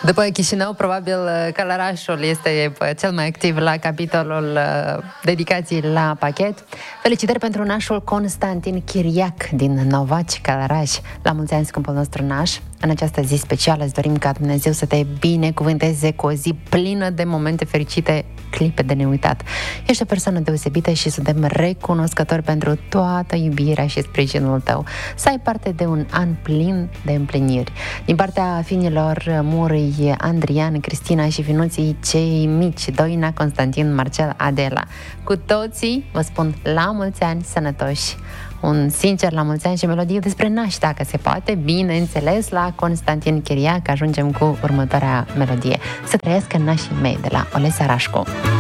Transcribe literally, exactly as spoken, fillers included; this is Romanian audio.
După Chișinău, probabil Călărașul este cel mai activ la capitolul dedicații la pachet. Felicitări pentru nașul Constantin Chiriac din Novaci, Călăraș. La mulți ani, scumpul nostru naș. În această zi specială îți dorim ca Dumnezeu să te binecuvânteze cu o zi plină de momente fericite, clipe de neuitat. Ești o persoană deosebită și suntem recunoscători pentru toată iubirea și sprijinul tău. Să ai parte de un an plin de împliniri. Din partea finilor Muri, Andrian, Cristina și finuții cei mici, Doina, Constantin, Marcel, Adela. Cu toții vă spun la mulți ani sănătoși. Un sincer la mulți ani și melodie despre nași, dacă se poate. Bineînțeles, la Constantin Chiriac ajungem cu următoarea melodie. Să trăiască nașii mei, de la Olesa Rașcu.